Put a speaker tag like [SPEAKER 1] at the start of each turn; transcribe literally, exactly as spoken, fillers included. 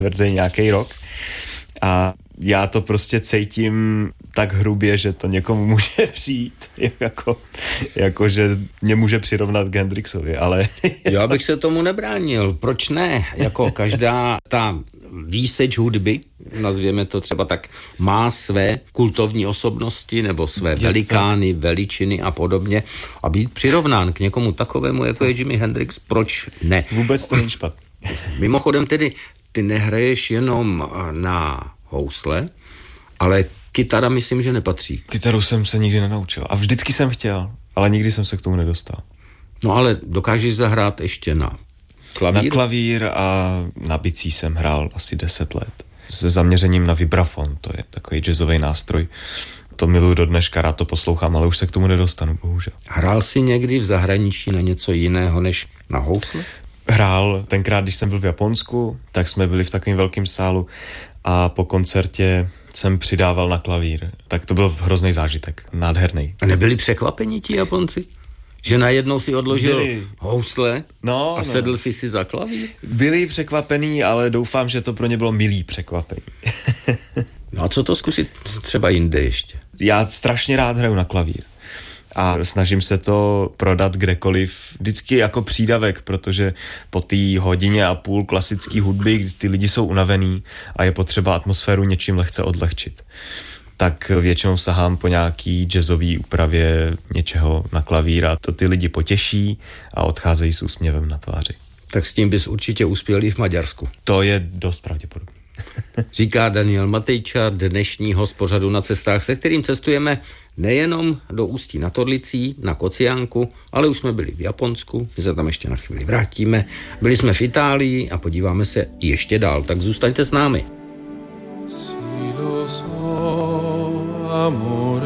[SPEAKER 1] vrtej nějaký rok. A já to prostě cítím tak hrubě, že to někomu může přijít, jako, jako že mě může přirovnat k Hendrixovi, ale...
[SPEAKER 2] Já bych se tomu nebránil, proč ne? Jako každá ta výseč hudby, nazvěme to třeba tak, má své kultovní osobnosti nebo své velikány, veličiny a podobně a být přirovnán k někomu takovému, jako je Jimi Hendrix, proč ne?
[SPEAKER 1] Vůbec to není špatný.
[SPEAKER 2] Mimochodem tedy, ty nehraješ jenom na housle, ale kytara myslím, že nepatří.
[SPEAKER 1] Kytaru jsem se nikdy nenaučil a vždycky jsem chtěl, ale nikdy jsem se k tomu nedostal.
[SPEAKER 2] No ale dokážeš zahrát ještě na klavír?
[SPEAKER 1] Na klavír a na bicí jsem hrál asi deset let. Se zaměřením na vibrafon, to je takový jazzový nástroj. To miluju do dneška, rád to poslouchám, ale už se k tomu nedostanu, bohužel.
[SPEAKER 2] Hrál jsi někdy v zahraničí na něco jiného než na housle?
[SPEAKER 1] Hrál tenkrát, když jsem byl v Japonsku, tak jsme byli v takovém velkém sálu a po koncertě jsem přidával na klavír. Tak to byl hrozný zážitek, nádherný.
[SPEAKER 2] A nebyli překvapení ti Japonci? Že najednou si odložil byli. housle
[SPEAKER 1] no,
[SPEAKER 2] a sedl no. si si za klavír?
[SPEAKER 1] Byli překvapení, ale doufám, že to pro ně bylo milý překvapení.
[SPEAKER 2] No a co to zkusit třeba jinde ještě?
[SPEAKER 1] Já strašně rád hraju na klavír. A snažím se to prodat kdekoliv, vždycky jako přídavek, protože po té hodině a půl klasické hudby, kdy ty lidi jsou unavený a je potřeba atmosféru něčím lehce odlehčit, tak většinou sahám po nějaký jazzový úpravě něčeho na klavír a to ty lidi potěší a odcházejí s úsměvem na tváři.
[SPEAKER 2] Tak s tím bys určitě uspěl i v Maďarsku.
[SPEAKER 1] To je dost pravděpodobné.
[SPEAKER 2] Říká Daniel Matejča, dnešního z pořadu Na cestách, se kterým cestujeme nejenom do Ústí nad Orlicí, na Kociánku, ale už jsme byli v Japonsku, my se tam ještě na chvíli vrátíme. Byli jsme v Itálii a podíváme se ještě dál, tak zůstaňte s námi. Amor